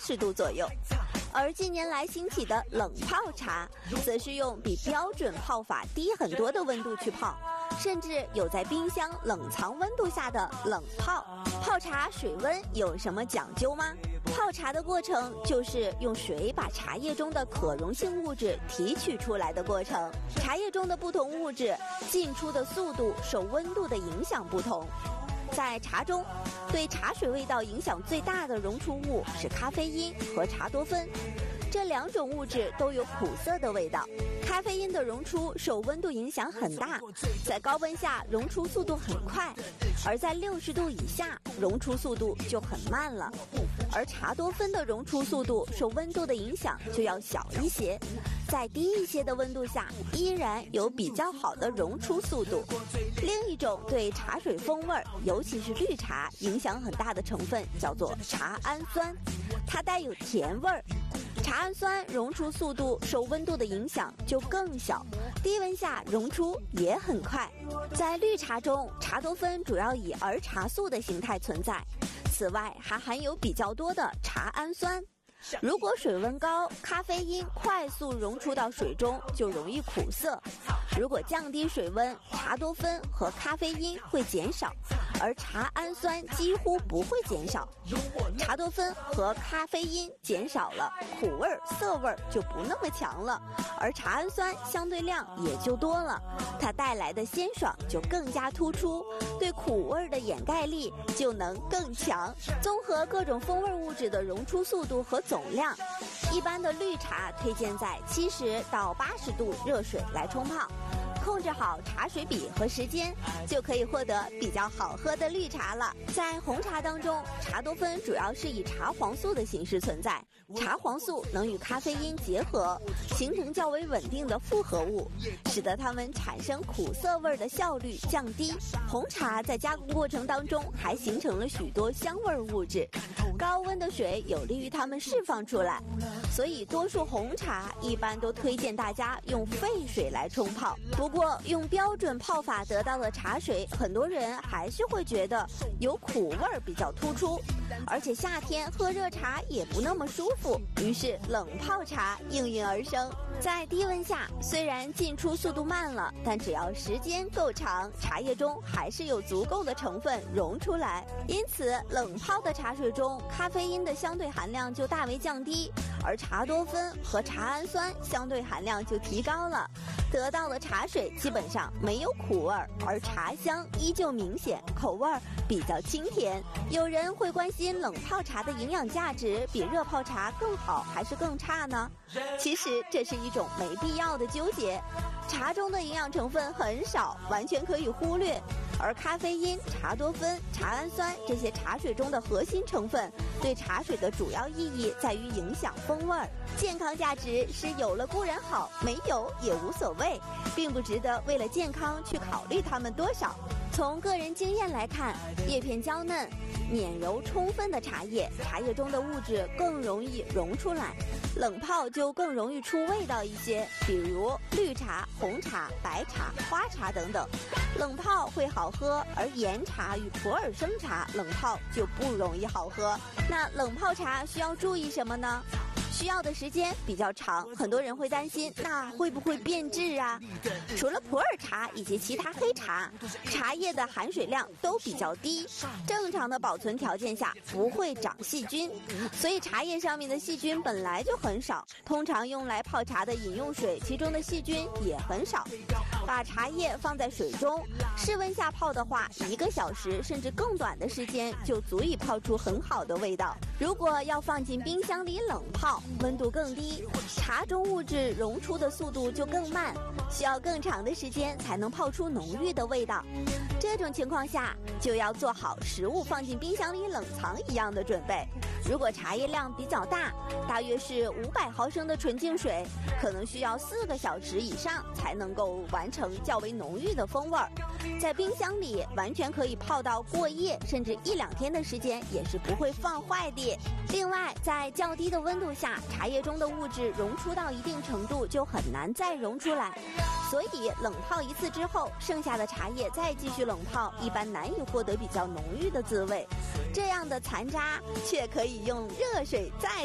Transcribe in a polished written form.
度左右。而近年来兴起的冷泡茶，则是用比标准泡法低很多的温度去泡，甚至有在冰箱冷藏温度下的冷泡。泡茶水温有什么讲究吗？泡茶的过程就是用水把茶叶中的可溶性物质提取出来的过程。茶叶中的不同物质进出的速度受温度的影响不同。在茶中，对茶水味道影响最大的溶出物是咖啡因和茶多酚，这两种物质都有苦涩的味道。咖啡因的溶出受温度影响很大，在高温下溶出速度很快，而在60度以下溶出速度就很慢了。而茶多酚的溶出速度受温度的影响就要小一些，在低一些的温度下依然有比较好的溶出速度。另一种对茶水风味，尤其是绿茶影响很大的成分叫做茶氨酸，它带有甜味儿。茶氨酸溶出速度受温度的影响就更小，低温下溶出也很快。在绿茶中，茶多酚主要以儿茶素的形态存在，此外还含有比较多的茶氨酸。如果水温高，咖啡因快速溶出到水中就容易苦涩。如果降低水温，茶多酚和咖啡因会减少，而茶氨酸几乎不会减少。茶多酚和咖啡因减少了，苦味涩味就不那么强了，而茶氨酸相对量也就多了，它带来的鲜爽就更加突出，对苦味的掩盖力就能更强。综合各种风味物质的溶出速度和总量，一般的绿茶推荐在70到80度热水来冲泡，控制好茶水比和时间，就可以获得比较好喝的绿茶了。在红茶当中，茶多酚主要是以茶黄素的形式存在，茶黄素能与咖啡因结合，形成较为稳定的复合物，使得它们产生苦涩味的效率降低。红茶在加工过程当中还形成了许多香味物质，高温的水有利于它们释放出来，所以多数红茶一般都推荐大家用沸水来冲泡。不过用标准泡法得到的茶水，很多人还是会觉得有苦味比较突出，而且夏天喝热茶也不那么舒服，于是冷泡茶应运而生。在低温下，虽然进出速度慢了，但只要时间够长，茶叶中还是有足够的成分溶出来，因此冷泡的茶水中咖啡因的相对含量就大为降低，而茶多酚和茶氨酸相对含量就提高了，得到的茶水基本上没有苦味，而茶香依旧明显，口味比较清甜。有人会关心冷泡茶的营养价值比热泡茶更好还是更差呢？其实这是一种没必要的纠结，茶中的营养成分很少，完全可以忽略。而咖啡因、茶多酚、茶氨酸这些茶水中的核心成分，对茶水的主要意义在于影响风味，健康价值是有了固然好，没有也无所谓，并不值得为了健康去考虑它们多少。从个人经验来看，叶片娇嫩、碾揉充分的茶叶，茶叶中的物质更容易溶出来，冷泡就更容易出味道一些，比如绿茶、红茶、白茶、花茶等等，冷泡会好喝，而岩茶与普洱生茶冷泡就不容易好喝。那冷泡茶需要注意什么呢？需要的时间比较长，很多人会担心那会不会变质啊？除了普洱茶以及其他黑茶，茶叶的含水量都比较低，正常的保存条件下不会长细菌，所以茶叶上面的细菌本来就很少，通常用来泡茶的饮用水其中的细菌也很少。把茶叶放在水中，室温下泡的话，1个小时甚至更短的时间就足以泡出很好的味道。如果要放进冰箱里冷泡，温度更低，茶中物质溶出的速度就更慢，需要更长的时间才能泡出浓郁的味道。这种情况下，就要做好食物放进冰箱里冷藏一样的准备。如果茶叶量比较大，大约是500毫升的纯净水，可能需要4个小时以上才能够完成较为浓郁的风味。在冰箱里完全可以泡到过夜，甚至1-2天的时间也是不会放坏的。另外，在较低的温度下，茶叶中的物质溶出到一定程度就很难再溶出来，所以冷泡一次之后，剩下的茶叶再继续冷泡，一般难以获得比较浓郁的滋味。这样的残渣却可以用热水再